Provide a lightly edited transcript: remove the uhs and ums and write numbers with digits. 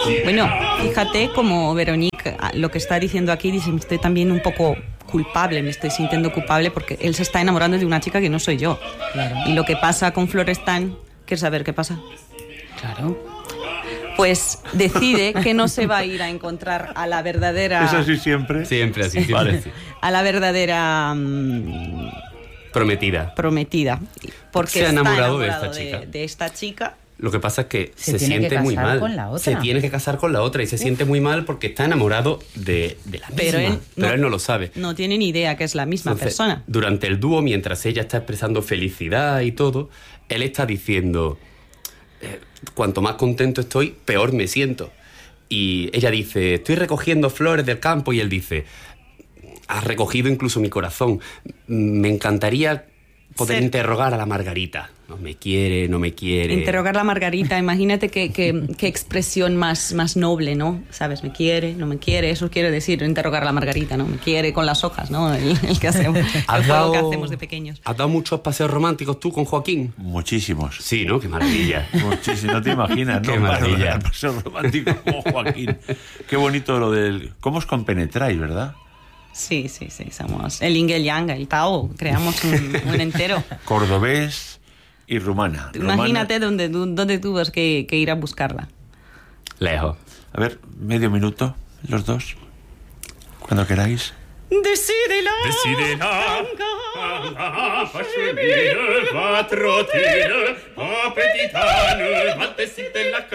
Bueno, fíjate como Veronique lo que está diciendo aquí, dice, me estoy también un poco culpable, me estoy sintiendo culpable porque él se está enamorando de una chica que no soy yo. Claro. Y lo que pasa con Florestan, ¿quieres saber qué pasa? Claro. Pues decide que no se va a ir a encontrar a la verdadera... ¿Es así siempre? Siempre así, siempre Vale. así. A la verdadera Prometida. porque Se ha está enamorado enamorado de esta chica. chica. Lo que pasa es que Se se tiene que siente muy casar mal. con la otra. Se tiene que casar con la otra y se siente muy mal porque está enamorado de la misma. Pero Él no lo sabe. No tiene ni idea que es la misma Entonces, persona. Durante el dúo, mientras ella está expresando felicidad y todo, él está diciendo, cuanto más contento estoy, peor me siento. Y ella dice, estoy recogiendo flores del campo, y él dice, has recogido incluso mi corazón. Me encantaría poder interrogar a la Margarita. No me quiere, no me quiere. Interrogar a la Margarita, imagínate qué expresión más noble, ¿no? ¿Sabes? Me quiere, no me quiere, eso quiere decir interrogar a la Margarita, ¿no? Me quiere con las hojas, ¿no? El que hacemos, el juego que hacemos de pequeños. ¿Has dado muchos paseos románticos tú con Joaquín? Muchísimos. Sí, ¿no? Qué maravilla. Muchísimo, no te imaginas, ¿no? Qué maravilla. Para paseo romántico como Joaquín. Qué bonito lo del... ¿Cómo os compenetráis, verdad? Sí, somos el yin y el yang, el Tao, creamos un entero. Cordobés y rumana. Imagínate dónde tuvas que ir a buscarla. Lejos. A ver, medio minuto, los dos. Cuando queráis. Decídela. Facemine, va trottine, va petitane, va tessite la